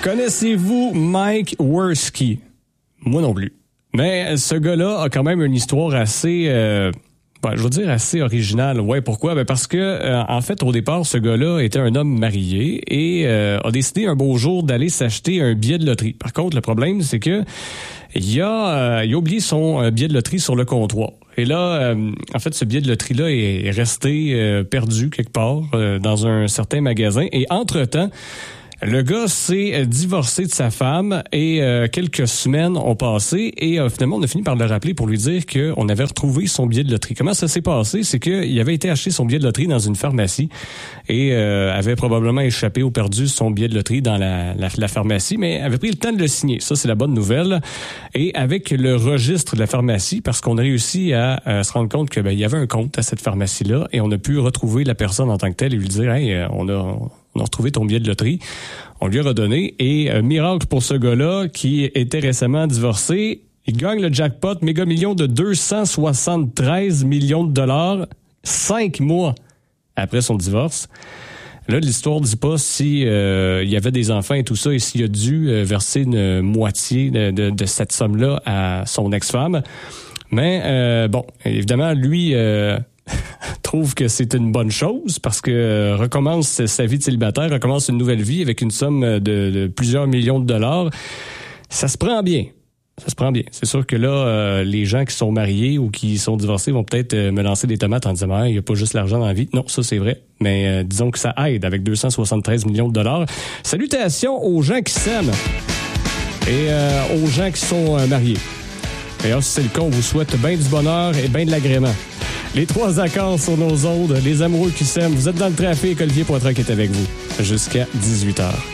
Connaissez-vous Mike Wiersbe? Moi non plus. Mais ce gars-là a quand même une histoire assez... je veux dire assez originale. Ouais, pourquoi? Ben parce que, en fait, au départ, ce gars-là était un homme marié et a décidé un beau jour d'aller s'acheter un billet de loterie. Par contre, le problème, c'est que il a oublié son billet de loterie sur le comptoir. Et là, en fait, ce billet de loterie-là est resté perdu quelque part dans un certain magasin. Et entre-temps, le gars s'est divorcé de sa femme et quelques semaines ont passé et finalement, on a fini par le rappeler pour lui dire qu'on avait retrouvé son billet de loterie. Comment ça s'est passé? C'est qu'il avait été acheter son billet de loterie dans une pharmacie et avait probablement échappé ou perdu son billet de loterie dans la pharmacie, mais avait pris le temps de le signer. Ça, c'est la bonne nouvelle. Et avec le registre de la pharmacie, parce qu'on a réussi à se rendre compte que il y avait un compte à cette pharmacie-là et on a pu retrouver la personne en tant que telle et lui dire « Hey, on a retrouvé ton billet de loterie. » On lui a redonné. Et miracle pour ce gars-là qui était récemment divorcé, il gagne le jackpot méga million de 273 millions de dollars 5 mois après son divorce. Là, l'histoire ne dit pas si il y avait des enfants et tout ça et s'il a dû verser une moitié de cette somme-là à son ex-femme. Mais évidemment, lui... trouve que c'est une bonne chose parce que recommence sa vie de célibataire, recommence une nouvelle vie avec une somme de plusieurs millions de dollars. Ça se prend bien. Ça se prend bien. C'est sûr que là, les gens qui sont mariés ou qui sont divorcés vont peut-être me lancer des tomates en disant « il n'y a pas juste l'argent dans la vie ». Non, ça c'est vrai. Mais disons que ça aide avec 273 millions de dollars. Salutations aux gens qui s'aiment et aux gens qui sont mariés. D'ailleurs, si c'est le cas, on vous souhaite bien du bonheur et bien de l'agrément. Les 3 accords sur nos ondes, les amoureux qui s'aiment. Vous êtes dans le trafic, Olivier Poitras qui est avec vous jusqu'à 18h.